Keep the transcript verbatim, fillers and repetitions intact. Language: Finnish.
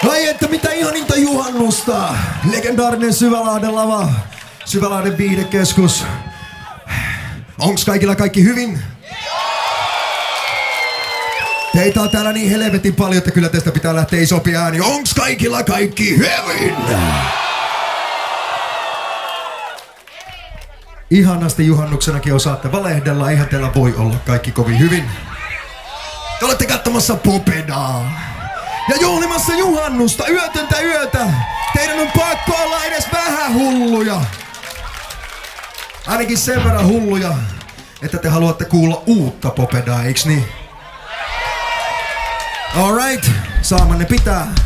Ai että mitä ihaninta juhannusta! Legendaarinen Syvälahden lava, Syvälahden viihdekeskus. Onks kaikilla kaikki hyvin? Teitä on täällä niin helvetin paljon, että kyllä tästä pitää lähteä isompi ääni. Onks kaikilla kaikki hyvin? Ihanasti juhannuksenakin osaatte valehdella, eihän teillä voi olla kaikki kovin hyvin. Te olette katsomassa Popedaa ja juhlimassa juhannusta yötöntä yötä. Teidän on pakko olla edes vähän hulluja. Ainakin sen verran hulluja, että te haluatte kuulla uutta Popedaa, eiks niin? Alright, saamanne pitää.